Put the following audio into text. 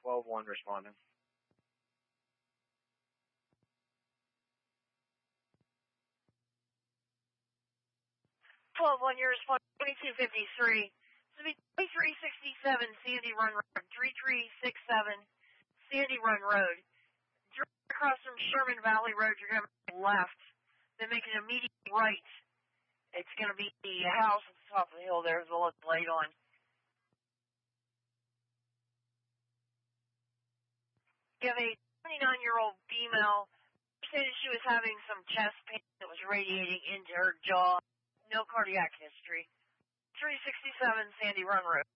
12-1 responding. 12-1, you're responding 2253. This will be 2367 Sandy Run Road, 3367 Sandy Run Road. Across from Sherman Valley Road, you're going to make a left, then make an immediate right. It's going to be the house at the top of the hill there as well as light on. You have a 29-year-old female. She said she was having some chest pain that was radiating into her jaw. No cardiac history. 367 Sandy Run Road.